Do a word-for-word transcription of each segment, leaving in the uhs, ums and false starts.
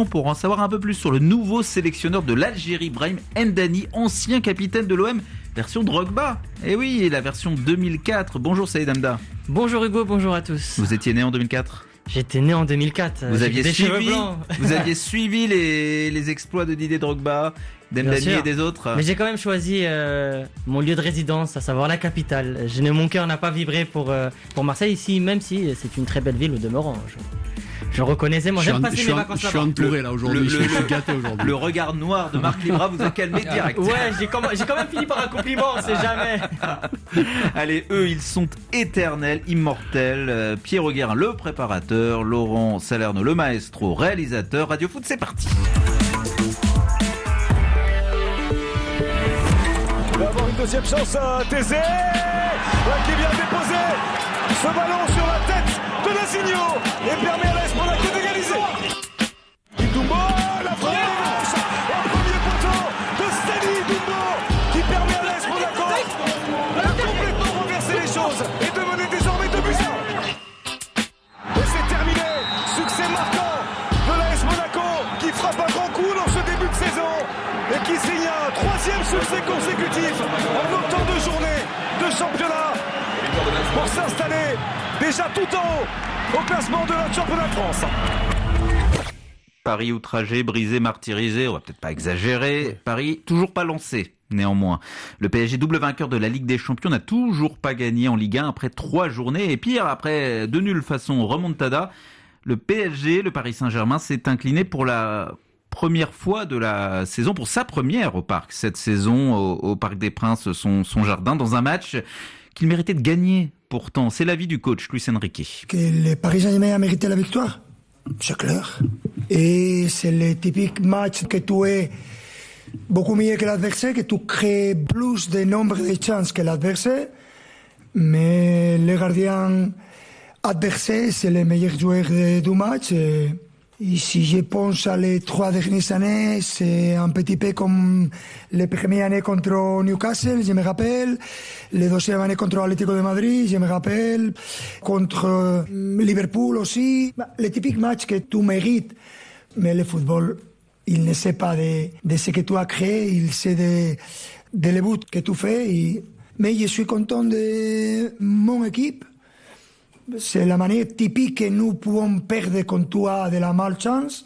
question pour en savoir un peu plus sur le nouveau sélectionneur de l'Algérie, Brahim Ndani, ancien capitaine de l'O M, version Drogba. Et oui, la version deux mille quatre. Bonjour Saïd Hamda. Bonjour Hugo, bonjour à tous. Vous étiez né en deux mille quatre ? J'étais né en deux mille quatre. Vous aviez des suivi, vous aviez aviez suivi les, les exploits de Didier Drogba, d'Mdani et des autres. Mais j'ai quand même choisi euh, mon lieu de résidence, à savoir la capitale. Je n'ai, mon cœur n'a pas vibré pour, euh, pour Marseille ici, même si c'est une très belle ville au demeurant. Je, je reconnaissais, moi j'aime passer mes vacances là-bas. Je suis entouré là aujourd'hui, le, je le, suis gâté aujourd'hui. Le regard noir de Marc Libra vous a calmé direct. Ouais, j'ai quand, même, j'ai quand même fini par un compliment, on sait jamais. Allez, eux ils sont éternels, immortels. Euh, Pierre Guérin, le préparateur, Laurent Salerno, le maestro, réalisateur. Radio Foot, c'est parti. Il va avoir une deuxième chance à Thésée, qui vient déposer ce ballon sur la tête de Nazinho et permet à l'A S Monaco d'égaliser. Dumbo, la frappe de gauche, au premier poteau de Stani Dumbo qui permet à l'A S Monaco de complètement renverser les choses et de mener désormais deux buts à un. Et c'est terminé, succès marquant de l'A S Monaco qui frappe un grand coup dans ce début de saison et qui signe un troisième succès consécutif en autant de journées de championnat pour s'installer déjà tout en haut au classement de la championnat de France. Paris outragé, brisé, martyrisé, on va peut-être pas exagérer. Paris toujours pas lancé. Néanmoins, le P S G, double vainqueur de la Ligue des Champions, n'a toujours pas gagné en Ligue un après trois journées. Et pire, après deux nuls façon remontada, le P S G, le Paris Saint-Germain, s'est incliné pour la première fois de la saison, pour sa première au Parc. Cette saison, au, au Parc des Princes, son, son jardin, dans un match qu'il méritait de gagner. Pourtant, c'est l'avis du coach Luis Enrique. Que le Paris Saint-Germain a mérité la victoire, c'est clair. Et c'est le typique match que tu es beaucoup mieux que l'adversaire, que tu crées plus de nombre de chances que l'adversaire. Mais le gardien adversaire, c'est le meilleur joueur du match. Et, et si je pense à les trois dernières années, c'est un petit peu comme les premières années contre Newcastle, je me rappelle. Les deuxièmes années contre Atlético de Madrid, je me rappelle. Contre Liverpool aussi. Le typique match que tu mérites. Mais le football, il ne sait pas de, de ce que tu as créé, il sait de, de les buts que tu fais. Et, mais je suis content de mon équipe. C'est la manière typique que nous pouvons perdre quand tu as de la malchance.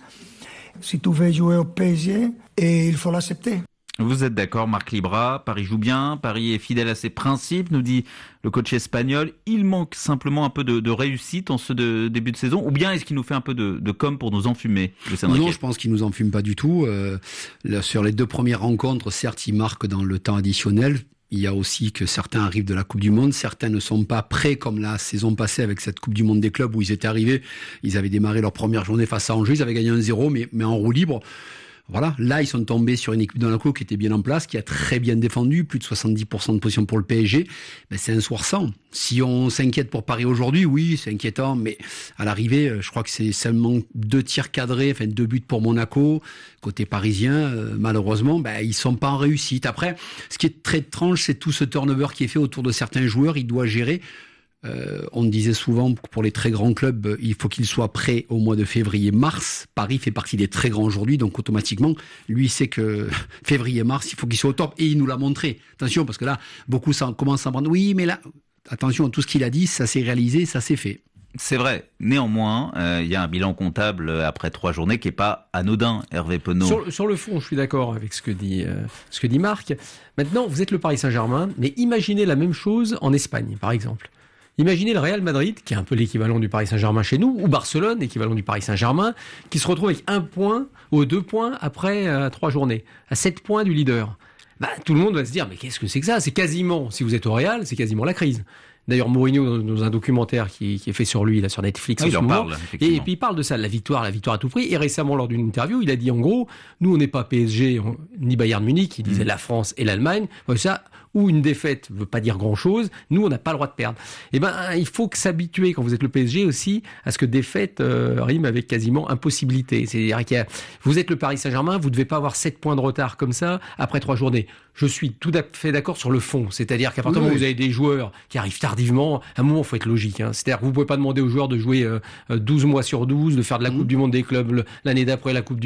Si tu veux jouer au P S G, et il faut l'accepter. Vous êtes d'accord, Marc Libra, Paris joue bien, Paris est fidèle à ses principes, nous dit le coach espagnol. Il manque simplement un peu de, de réussite en ce de, début de saison, ou bien est-ce qu'il nous fait un peu de, de com pour nous enfumer? Non, je pense qu'il nous enfume pas du tout. Euh, là, sur les deux premières rencontres, certes, il marque dans le temps additionnel. Il y a aussi que certains arrivent de la Coupe du Monde, certains ne sont pas prêts comme la saison passée avec cette Coupe du Monde des clubs où ils étaient arrivés, ils avaient démarré leur première journée face à Angers, ils avaient gagné un zéro mais, mais en roue libre. Voilà, là ils sont tombés sur une équipe de Monaco qui était bien en place, qui a très bien défendu, plus de soixante-dix pour cent de position pour le P S G. Ben, c'est un soir sans. Si on s'inquiète pour Paris aujourd'hui, oui, c'est inquiétant, mais à l'arrivée, je crois que c'est seulement deux tirs cadrés, enfin deux buts pour Monaco. Côté parisien, euh, malheureusement, ben, ils sont pas en réussite. Après, ce qui est très étrange, c'est tout ce turnover qui est fait autour de certains joueurs. Il doit gérer. Euh, on disait souvent que pour les très grands clubs, il faut qu'ils soient prêts au mois de février-mars. Paris fait partie des très grands aujourd'hui, donc automatiquement, lui sait que février-mars, il faut qu'il soit au top. Et il nous l'a montré. Attention, parce que là, beaucoup ça commence à prendre. Oui, mais là, attention, tout ce qu'il a dit, ça s'est réalisé, ça s'est fait. C'est vrai. Néanmoins, il euh, y a un bilan comptable après trois journées qui est pas anodin, Hervé Penaud. Sur, sur le fond, je suis d'accord avec ce que dit euh, ce que dit Marc. Maintenant, vous êtes le Paris Saint-Germain, mais imaginez la même chose en Espagne, par exemple. Imaginez le Real Madrid, qui est un peu l'équivalent du Paris Saint-Germain chez nous, ou Barcelone, équivalent du Paris Saint-Germain, qui se retrouve avec un point ou deux points après euh, trois journées, à sept points du leader. Bah, tout le monde va se dire, mais qu'est-ce que c'est que ça? C'est quasiment, si vous êtes au Real, c'est quasiment la crise. D'ailleurs, Mourinho, dans un documentaire qui, qui est fait sur lui, là, sur Netflix, ah, il en moment, parle, et, et puis il parle de ça, la victoire, la victoire à tout prix. Et récemment, lors d'une interview, il a dit, en gros, nous, on n'est pas P S G, on, ni Bayern Munich, il disait mmh. la France et l'Allemagne. Ça, où une défaite veut pas dire grand-chose, nous, on n'a pas le droit de perdre. Eh ben, il faut que s'habituer, quand vous êtes le P S G aussi, à ce que défaite euh, rime avec quasiment impossibilité. C'est-à-dire qu'il y a, vous êtes le Paris Saint-Germain, vous devez pas avoir sept points de retard comme ça après trois journées. Je suis tout à fait d'accord sur le fond. C'est-à-dire qu'à partir du moment où vous avez des joueurs qui arrivent tardivement, à un moment, il faut être logique. Hein. C'est-à-dire que vous pouvez pas demander aux joueurs de jouer euh, douze mois sur douze, de faire de la Coupe mmh. du Monde des clubs l'année d'après la Coupe du